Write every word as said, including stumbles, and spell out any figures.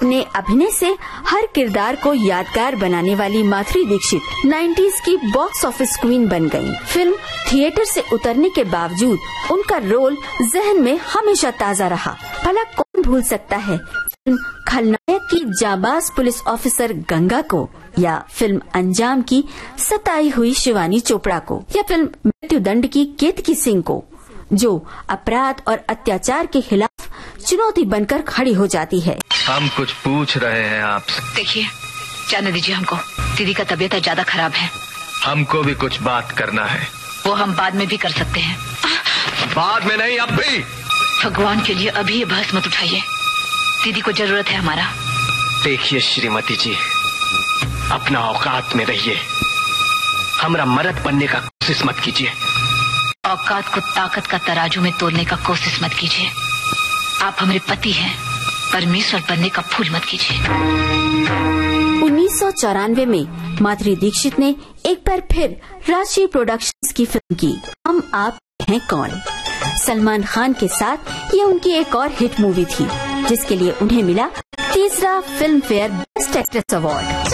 अपने अभिनय से हर किरदार को यादगार बनाने वाली माधुरी दीक्षित नाइंटीज़ की बॉक्स ऑफिस क्वीन बन गयीं। फिल्म थिएटर से उतरने के बावजूद उनका रोल जहन में हमेशा ताज़ा रहा। भला कौन भूल सकता है फिल्म खलनायक की जाबाज पुलिस ऑफिसर गंगा को, या फिल्म अंजाम की सताई हुई शिवानी चोपड़ा को, या फिल्म मृत्युदंड की केतकी सिंह को, जो अपराध और अत्याचार के खिलाफ चुनौती बनकर खड़ी हो जाती है। हम कुछ पूछ रहे हैं आपसे। देखिए, जाने दीजिए हमको, दीदी का तबीयत ज्यादा खराब है। हमको भी कुछ बात करना है। वो हम बाद में भी कर सकते हैं। बाद में नहीं, अब भी। भगवान के लिए अभी ये बहस मत उठाइए, दीदी को जरूरत है हमारा। देखिए श्रीमती जी, अपना औकात में रहिए, हमरा मर्द बनने का कोशिश मत कीजिए। औकात को ताकत का तराजू में तोलने का कोशिश मत कीजिए। आप हमारे पति हैं, परमेश्वर बनने का फूल मत कीजिए। उन्नीस सौ चौरानवे में माधुरी दीक्षित ने एक बार फिर राजश्री प्रोडक्शंस की फिल्म की हम आप हैं कौन। सलमान खान के साथ ये उनकी एक और हिट मूवी थी, जिसके लिए उन्हें मिला तीसरा film fair best actress award.